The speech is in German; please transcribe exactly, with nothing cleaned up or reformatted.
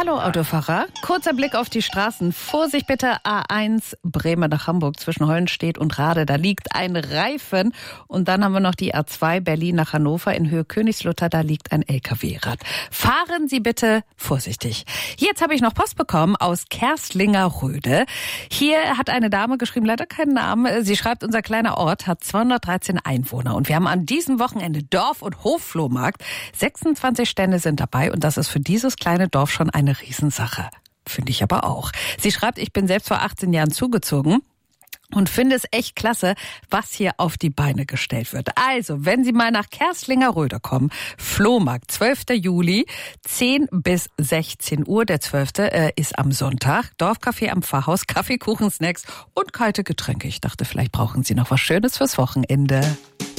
Hallo Autofahrer, kurzer Blick auf die Straßen. Vorsicht bitte, A eins Bremen nach Hamburg zwischen Hollenstedt und Rade. Da liegt ein Reifen. Und dann haben wir noch die A zwei Berlin nach Hannover in Höhe Königslutter. Da liegt ein L K W-Rad. Fahren Sie bitte vorsichtig. Jetzt habe ich noch Post bekommen aus Kerslingerröde. Hier hat eine Dame geschrieben, leider keinen Namen. Sie schreibt, unser kleiner Ort hat zweihundertdreizehn Einwohner. Und wir haben an diesem Wochenende Dorf- und Hofflohmarkt. sechsundzwanzig Stände sind dabei. Und das ist für dieses kleine Dorf schon eine Riesensache. Finde ich aber auch. Sie schreibt, ich bin selbst vor achtzehn Jahren zugezogen und finde es echt klasse, was hier auf die Beine gestellt wird. Also, wenn Sie mal nach Kerslingerröde kommen, Flohmarkt, zwölfter Juli, zehn bis sechzehn Uhr. Der zwölfte Äh, ist am Sonntag. Dorfcafé am Pfarrhaus, Kaffee, Kuchen, Snacks und kalte Getränke. Ich dachte, vielleicht brauchen Sie noch was Schönes fürs Wochenende.